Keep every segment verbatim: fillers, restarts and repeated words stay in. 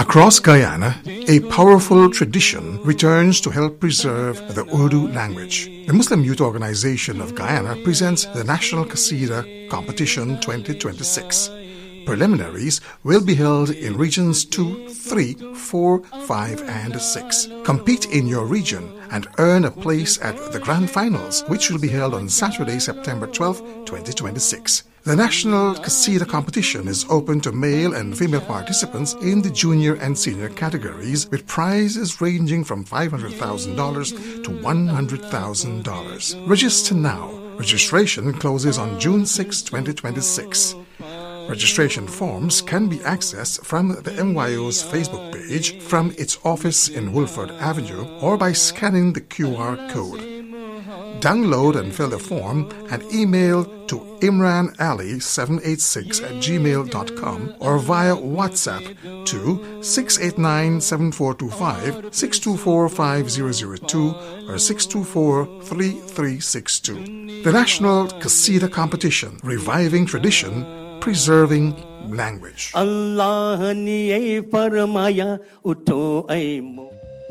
Across Guyana, a powerful tradition returns to help preserve the Urdu language. The Muslim Youth Organization of Guyana presents the National Qasida Competition twenty twenty-six. Preliminaries will be held in regions two, three, four, five, and six. Compete in your region and earn a place at the Grand Finals, which will be held on Saturday, September twelfth, twenty twenty-six. The National Qasida Competition is open to male and female participants in the junior and senior categories, with prizes ranging from five hundred thousand dollars to one hundred thousand dollars. Register now. Registration closes on June sixth, twenty twenty-six. Registration forms can be accessed from the M Y O's Facebook page, from its office in Woolford Avenue, or by scanning the Q R code. Download and fill the form and email to imran ali seven eight six at gmail dot com or via WhatsApp to six eight nine, seven four two five, six two four, five zero zero two or six two four, three three six two. The National Qasida Competition, reviving tradition, preserving language. Allah ne farmaya utho ay mo.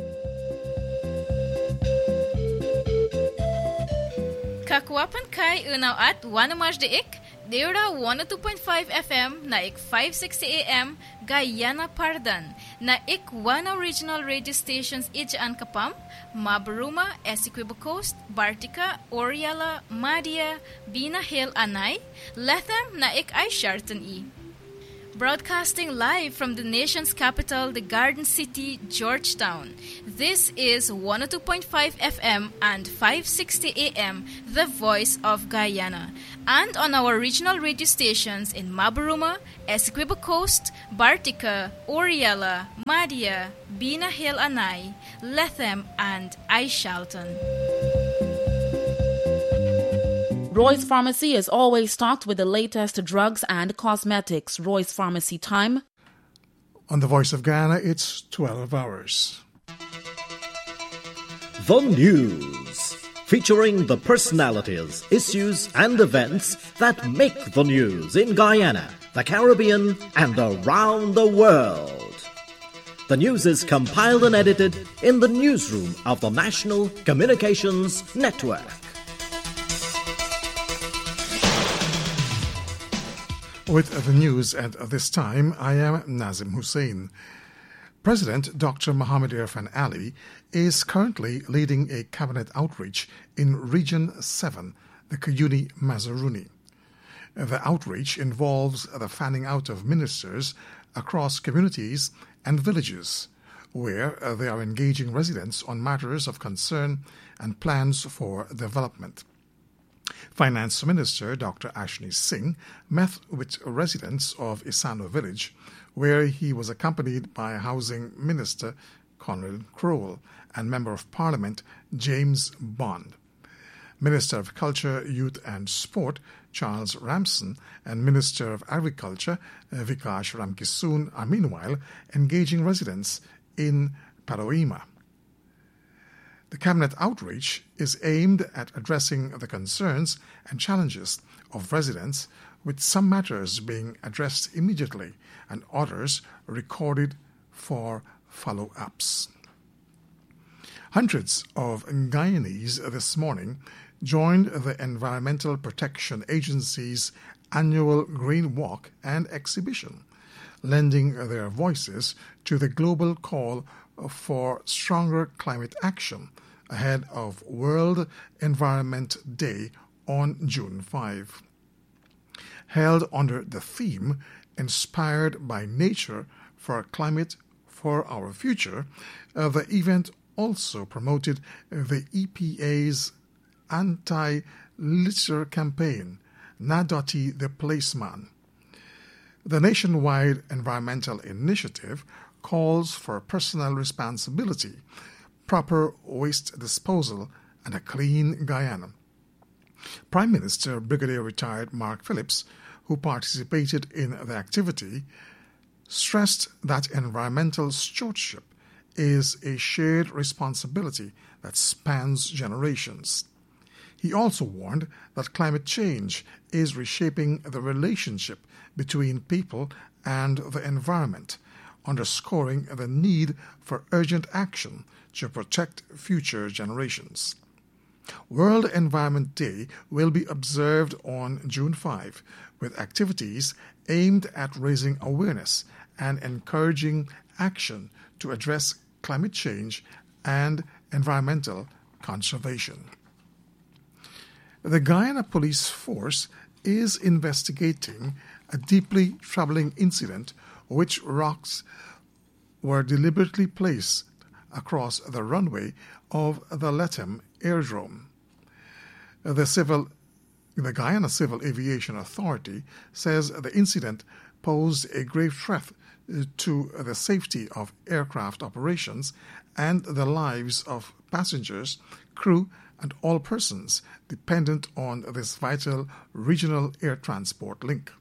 Kakwapan kai unaw at wanamaj de ik, deura one oh two point five F M na ik five sixty A M Guyana Pardan, na ik wana regional radio stations ijaan kapam, Mabaruma, Essequibo Coast, Bartica, Oriala, Madia, Bina Hill Anay, Lethem na ik ay Sharton E. Broadcasting live from the nation's capital, the Garden City, Georgetown. This is one oh two point five F M and five sixty A M, the voice of Guyana. And on our regional radio stations in Mabaruma, Essequibo Coast, Bartica, Oriala, Madia, Bina Hill Anay, Lethem, and Aishalton. Roy's Pharmacy is always stocked with the latest drugs and cosmetics. Roy's Pharmacy time. On the Voice of Guyana, it's twelve hours. The News, featuring the personalities, issues, and events that make the news in Guyana, the Caribbean, and around the world. The news is compiled and edited in the newsroom of the National Communications Network. With the news at this time, I am Nazim Hussain. President Doctor Mohamed Irfan Ali is currently leading a cabinet outreach in Region seven, the Cuyuni Mazaruni. The outreach involves the fanning out of ministers across communities and villages, where they are engaging residents on matters of concern and plans for development. Finance Minister Doctor Ashni Singh met with residents of Isano village, where he was accompanied by Housing Minister Conrad Crowell and Member of Parliament James Bond. Minister of Culture, Youth and Sport Charles Ramson and Minister of Agriculture Vikash Ramkisoon are meanwhile engaging residents in Paroima. The Cabinet outreach is aimed at addressing the concerns and challenges of residents, with some matters being addressed immediately and others recorded for follow-ups. Hundreds of Guyanese this morning joined the Environmental Protection Agency's annual Green Walk and exhibition, lending their voices to the global call for stronger climate action ahead of World Environment Day on June fifth. Held under the theme Inspired by Nature for a Climate for Our Future, uh, the event also promoted the E P A's anti-litter campaign, Nadoti the Placeman. The nationwide environmental initiative calls for personal responsibility, proper waste disposal, and a clean Guyana. Prime Minister Brigadier Retired Mark Phillips, who participated in the activity, stressed that environmental stewardship is a shared responsibility that spans generations. He also warned that climate change is reshaping the relationship between people and the environment, underscoring the need for urgent action to protect future generations. World Environment Day will be observed on June fifth, with activities aimed at raising awareness and encouraging action to address climate change and environmental conservation. The Guyana Police Force is investigating a deeply troubling incident which rocks were deliberately placed across the runway of the Lethem Aerodrome. The civil, the Guyana Civil Aviation Authority says the incident posed a grave threat to the safety of aircraft operations and the lives of passengers, crew, and all persons dependent on this vital regional air transport link.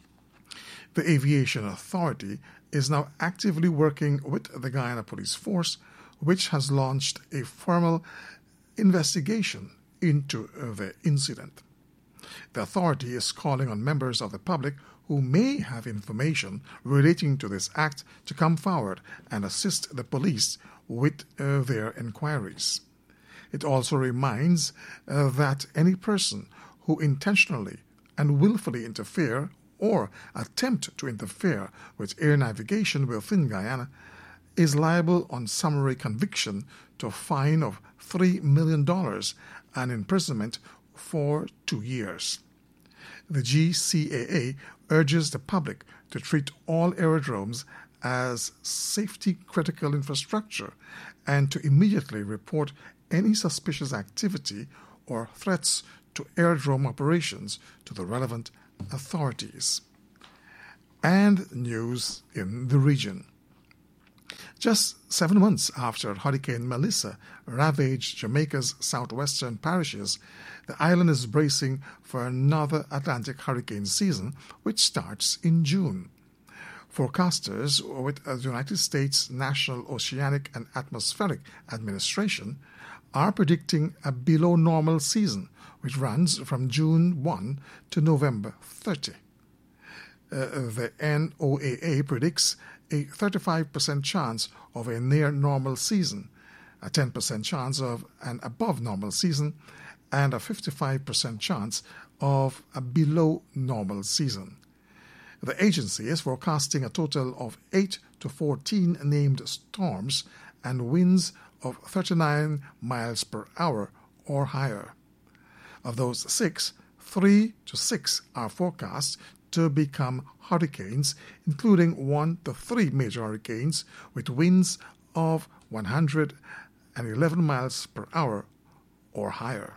The Aviation Authority is now actively working with the Guyana Police Force, which has launched a formal investigation into the incident. The authority is calling on members of the public who may have information relating to this act to come forward and assist the police with uh, their inquiries. It also reminds uh, that any person who intentionally and willfully interfere or attempt to interfere with air navigation within Guyana is liable on summary conviction to a fine of three million dollars and imprisonment for two years. The G C A A urges the public to treat all aerodromes as safety-critical infrastructure and to immediately report any suspicious activity or threats to aerodrome operations to the relevant authorities. And news in the region. Just seven months after Hurricane Melissa ravaged Jamaica's southwestern parishes, the island is bracing for another Atlantic hurricane season, which starts in June. Forecasters with the United States National Oceanic and Atmospheric Administration are predicting a below-normal season, which runs from June first to November thirtieth. Uh, the N O A A predicts a thirty-five percent chance of a near-normal season, a ten percent chance of an above-normal season, and a fifty-five percent chance of a below-normal season. The agency is forecasting a total of eight to fourteen named storms and winds of thirty-nine miles per hour or higher. Of those six, three to six are forecast to become hurricanes, including one to three major hurricanes with winds of one hundred eleven miles per hour or higher.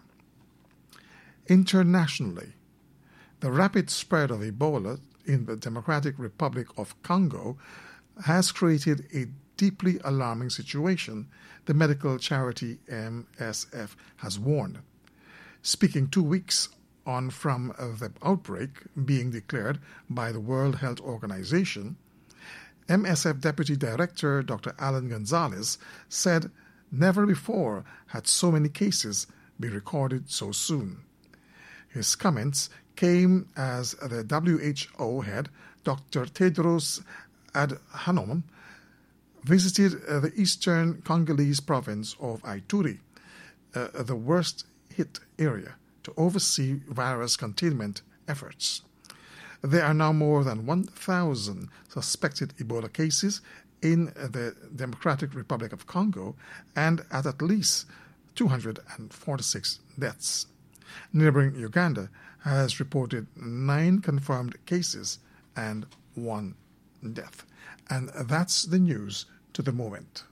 Internationally, the rapid spread of Ebola in the Democratic Republic of Congo has created a deeply alarming situation, the medical charity M S F has warned. Speaking two weeks on from the outbreak being declared by the World Health Organization, M S F Deputy Director Doctor Alan Gonzalez said never before had so many cases been recorded so soon. His comments came as the W H O head, Doctor Tedros Adhanom, visited uh, the eastern Congolese province of Ituri, uh, the worst-hit area, to oversee virus containment efforts. There are now more than one thousand suspected Ebola cases in the Democratic Republic of Congo and at at least two hundred forty-six deaths. Neighboring Uganda has reported nine confirmed cases and one death. And that's the news to the moment.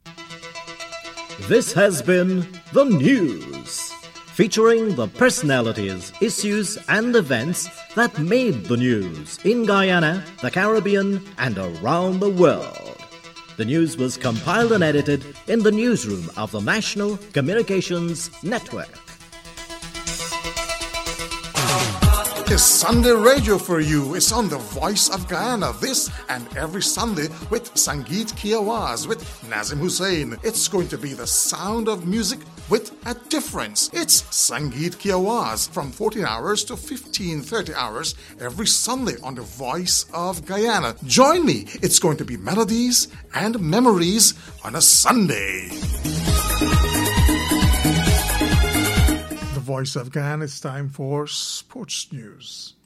This has been The News, featuring the personalities, issues, and events that made the news in Guyana, the Caribbean, and around the world. The news was compiled and edited in the newsroom of the National Communications Network. It's Sunday radio for you. It's on the Voice of Guyana this and every Sunday with Sangeet Kiawaz, with Nazim Hussain. It's going to be the sound of music with a difference. It's Sangeet Ki Awaaz from fourteen hours to fifteen thirty hours every Sunday on the Voice of Guyana. Join me. It's going to be melodies and memories on a Sunday. The Voice of Guyana, it's time for Sports News.